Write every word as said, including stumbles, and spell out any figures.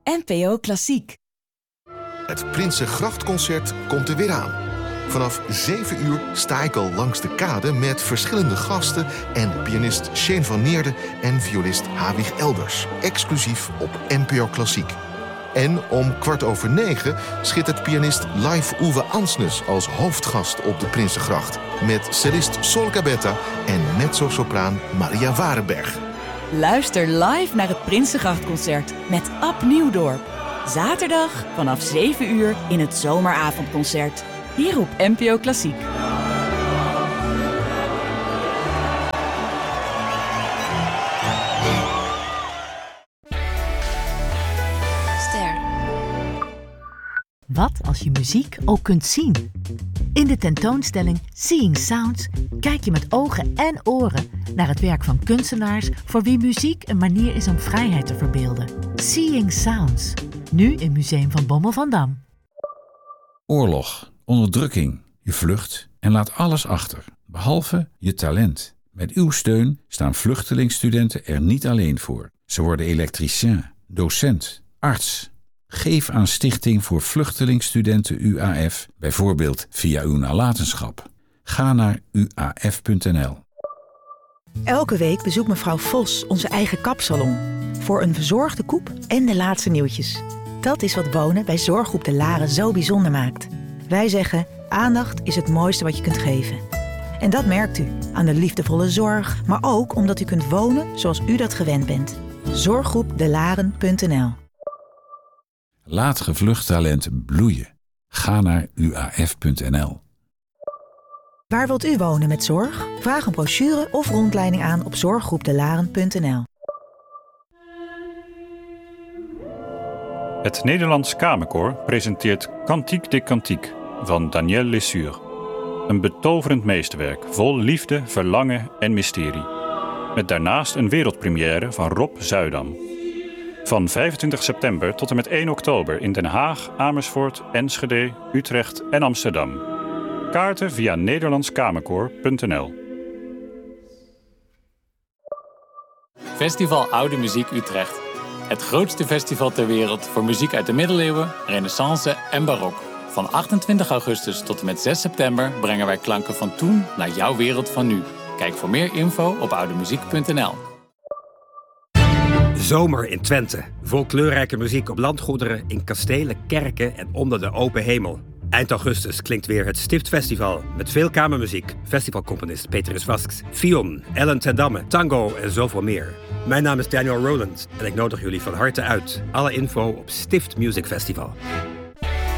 N P O Klassiek. Het Prinsengrachtconcert komt er weer aan. Vanaf zeven uur sta ik al langs de kade met verschillende gasten en pianist Shane van Neerden en violist Hadwig Elders, exclusief op N P O Klassiek. En om kwart over negen schittert pianist live Uwe Ansnes als hoofdgast op de Prinsengracht met cellist Sol Gabetta en mezzo-sopraan Maria Warenberg. Luister live naar het Prinsengrachtconcert met Ab Nieuwdorp. Zaterdag vanaf zeven uur in het zomeravondconcert. Hier op N P O Klassiek. Ster. Wat als je muziek ook kunt zien? In de tentoonstelling Seeing Sounds kijk je met ogen en oren naar het werk van kunstenaars voor wie muziek een manier is om vrijheid te verbeelden. Seeing Sounds, nu in Museum van Bommel van Dam. Oorlog, onderdrukking, je vlucht en laat alles achter, behalve je talent. Met uw steun staan vluchtelingstudenten er niet alleen voor. Ze worden elektricien, docent, arts. Geef aan Stichting voor Vluchtelingstudenten U A F, bijvoorbeeld via uw nalatenschap. Ga naar u a f punt n l. Elke week bezoekt mevrouw Vos onze eigen kapsalon. Voor een verzorgde koep en de laatste nieuwtjes. Dat is wat wonen bij Zorggroep De Laren zo bijzonder maakt. Wij zeggen, aandacht is het mooiste wat je kunt geven. En dat merkt u aan de liefdevolle zorg, maar ook omdat u kunt wonen zoals u dat gewend bent. zorggroep de laren punt n l. Laat gevlucht talent bloeien. Ga naar u a f punt n l. Waar wilt u wonen met zorg? Vraag een brochure of rondleiding aan op zorggroep de laren punt n l. Het Nederlands Kamerkoor presenteert Cantique des Cantiques van Daniel Lesur. Een betoverend meesterwerk vol liefde, verlangen en mysterie. Met daarnaast een wereldpremière van Rob Zuidam. Van vijfentwintig september tot en met één oktober in Den Haag, Amersfoort, Enschede, Utrecht en Amsterdam. Kaarten via nederlandskamerkoor punt n l. Festival Oude Muziek Utrecht. Het grootste festival ter wereld voor muziek uit de middeleeuwen, renaissance en barok. Van achtentwintig augustus tot en met zes september brengen wij klanken van toen naar jouw wereld van nu. Kijk voor meer info op oudemuziek punt n l. Zomer in Twente. Vol kleurrijke muziek op landgoederen, in kastelen, kerken en onder de open hemel. Eind augustus klinkt weer het Stiftfestival met veel kamermuziek, festivalcomponist Petrus Vasks, Fion, Ellen ten Damme, tango en zoveel meer. Mijn naam is Daniel Rowland en ik nodig jullie van harte uit. Alle info op Stift Music Festival.